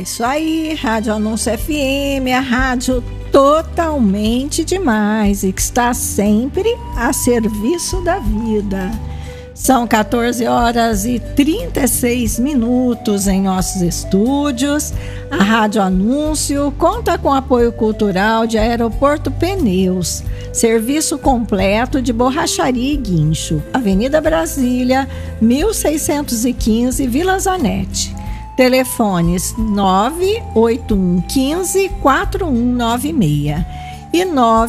isso aí, Rádio Anúncio FM, a rádio totalmente demais e que está sempre a serviço da vida. São 14 horas e 36 minutos em nossos estúdios. A Rádio Anúncio conta com apoio cultural de Aeroporto Pneus, serviço completo de borracharia e guincho, Avenida Brasília, 1615, Vila Zanetti. Telefones 98115-4196 e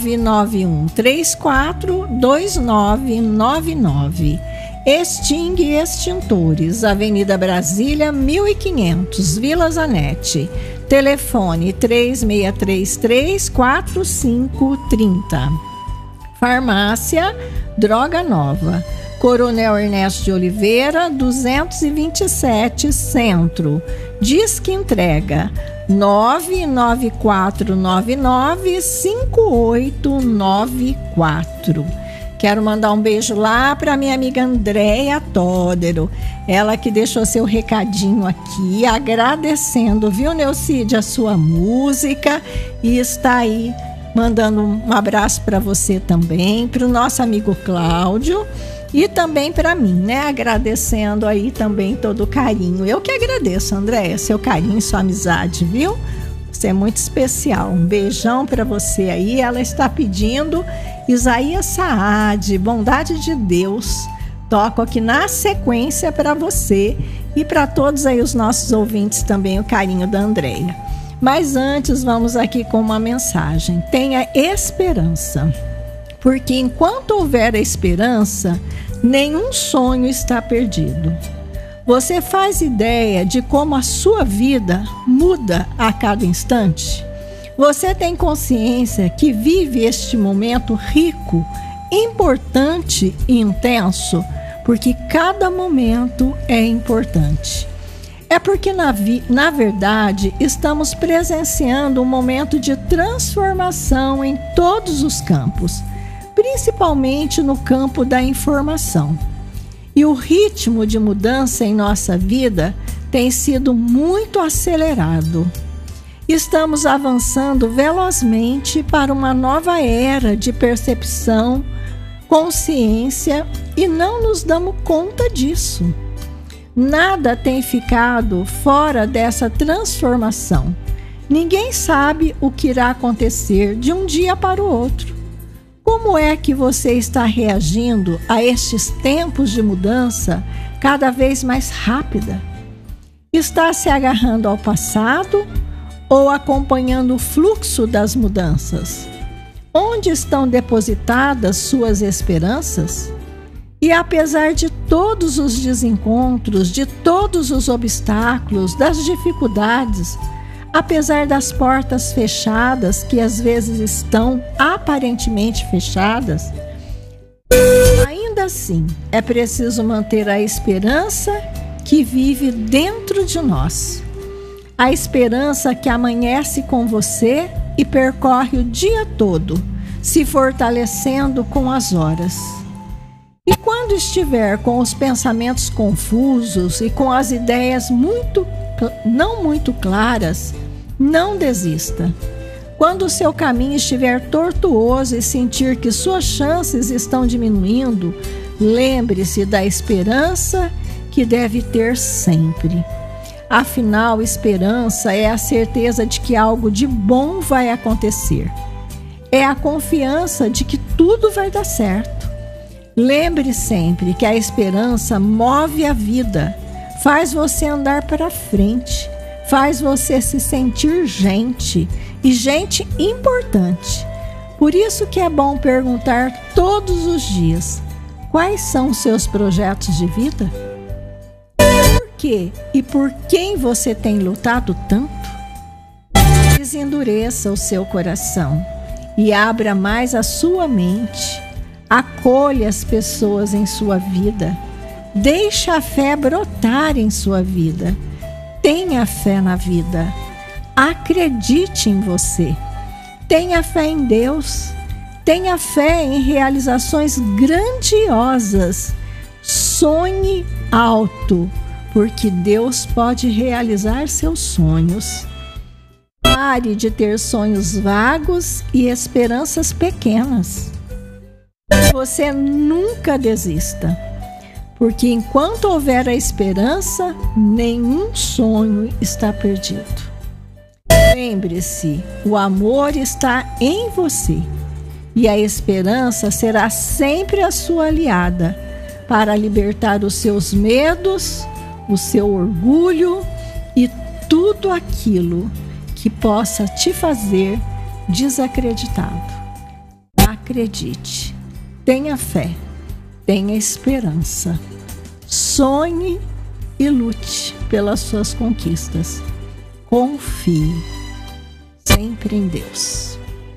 99134-2999. Exting Extintores, Avenida Brasília, 1500, Vila Zanetti. Telefone 3633-4530. Farmácia Droga Nova, Coronel Ernesto de Oliveira, 227, Centro. Disque entrega 99499-5894. Quero mandar um beijo lá para minha amiga Andréia Tódero. Ela que deixou seu recadinho aqui, agradecendo, viu, Neucídia, a sua música. E está aí mandando um abraço para você também, para o nosso amigo Cláudio. E também para mim, né? Agradecendo aí também todo o carinho. Eu que agradeço, Andréia, seu carinho e sua amizade, viu? Você é muito especial. Um beijão para você aí. Ela está pedindo Isaías Saad, Bondade de Deus. Toco aqui na sequência para você e para todos aí os nossos ouvintes também, o carinho da Andréia. Mas antes, vamos aqui com uma mensagem. Tenha esperança. Porque enquanto houver a esperança, nenhum sonho está perdido. Você faz ideia de como a sua vida muda a cada instante? Você tem consciência que vive este momento rico, importante e intenso? Porque cada momento é importante. É porque, na verdade, estamos presenciando um momento de transformação em todos os campos, principalmente no campo da informação. E o ritmo de mudança em nossa vida tem sido muito acelerado. Estamos avançando velozmente para uma nova era de percepção, consciência e não nos damos conta disso. Nada tem ficado fora dessa transformação. Ninguém sabe o que irá acontecer de um dia para o outro. Como é que você está reagindo a estes tempos de mudança cada vez mais rápida? Está se agarrando ao passado ou acompanhando o fluxo das mudanças? Onde estão depositadas suas esperanças? E apesar de todos os desencontros, de todos os obstáculos, das dificuldades, apesar das portas fechadas, que às vezes estão aparentemente fechadas, ainda assim é preciso manter a esperança que vive dentro de nós. A esperança que amanhece com você e percorre o dia todo, se fortalecendo com as horas. E quando estiver com os pensamentos confusos e com as ideias não muito claras, não desista. Quando o seu caminho estiver tortuoso e sentir que suas chances estão diminuindo, lembre-se da esperança que deve ter sempre. Afinal, esperança é a certeza de que algo de bom vai acontecer. É a confiança de que tudo vai dar certo. Lembre sempre que a esperança move a vida, faz você andar para frente, faz você se sentir gente, e gente importante. Por isso que é bom perguntar todos os dias: quais são os seus projetos de vida? Por quê e por quem você tem lutado tanto? Desendureça o seu coração e abra mais a sua mente. Acolha as pessoas em sua vida. Deixe a fé brotar em sua vida. Tenha fé na vida. Acredite em você. Tenha fé em Deus. Tenha fé em realizações grandiosas. Sonhe alto, porque Deus pode realizar seus sonhos. Pare de ter sonhos vagos e esperanças pequenas. Você nunca desista, porque enquanto houver a esperança, nenhum sonho está perdido. Lembre-se, o amor está em você e a esperança será sempre a sua aliada para libertar os seus medos, o seu orgulho e tudo aquilo que possa te fazer desacreditado. Acredite, tenha fé, tenha esperança, sonhe e lute pelas suas conquistas. Confie sempre em Deus.